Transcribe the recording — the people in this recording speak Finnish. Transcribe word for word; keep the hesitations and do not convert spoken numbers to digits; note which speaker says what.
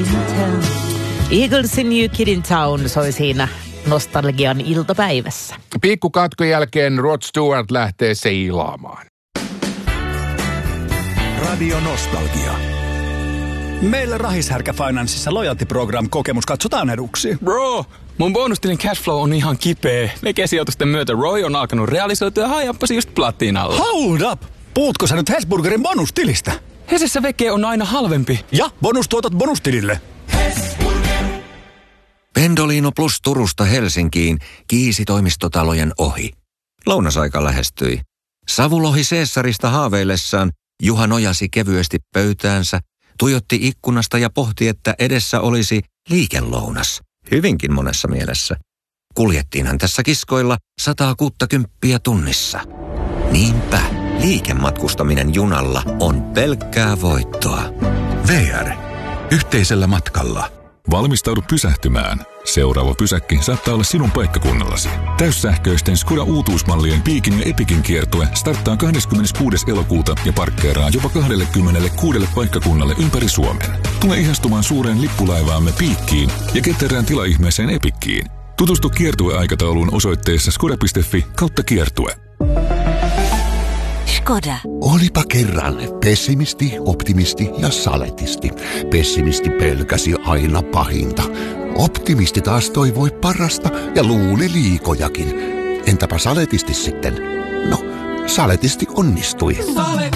Speaker 1: Town. Eaglesin New Kid in Town soi siinä nostalgian iltapäivässä.
Speaker 2: Pikkukatkon jälkeen Rod Stewart lähtee seilaamaan.
Speaker 3: Radio Nostalgia.
Speaker 4: Meillä Rahishärkä Financeissa Loyalty Program -kokemus katsotaan eduksi.
Speaker 5: Bro, mun bonustilin cashflow on ihan kipeä. Vekesijoitusten myötä Roy on alkanut realisoitua ja hajappasi just platinalla.
Speaker 4: Hold up! Puhutko sä nyt Hesburgerin bonustilistä?
Speaker 5: Hesessä veke on aina halvempi.
Speaker 4: Ja bonustuotot bonustilille.
Speaker 6: Pendolino Plus Turusta Helsinkiin kiisi toimistotalojen ohi. Lounasaika lähestyi. Savulohi Caesarista haaveillessaan Juha nojasi kevyesti pöytäänsä, tuijotti ikkunasta ja pohti, että edessä olisi liikelounas. Hyvinkin monessa mielessä. Kuljettiinhan tässä kiskoilla sata kuusikymmentä tunnissa. Niinpä, liikematkustaminen junalla on pelkkää voittoa.
Speaker 3: V R. Yhteisellä matkalla.
Speaker 7: Valmistaudu pysähtymään. Seuraava pysäkki saattaa olla sinun paikkakunnallasi. Täyssähköisten Skoda uutuusmallien Piikin ja Epikin kiertue starttaa kahdeskymmeneskuudes elokuuta ja parkkeeraa jopa kaksikymmentäkuusi paikkakunnalle ympäri Suomen. Tule ihastumaan suureen lippulaivaamme Piikkiin ja ketterään tilaihmeeseen Epikkiin. Tutustu kiertueaikatauluun osoitteessa skoda piste fi kautta kiertue.
Speaker 8: Skoda.
Speaker 9: Olipa kerran pessimisti, optimisti ja saletisti. Pessimisti pelkäsi aina pahinta. Optimisti taas toivoi parasta ja luuli liikojakin. Entäpä saletisti sitten? No, saletisti onnistui.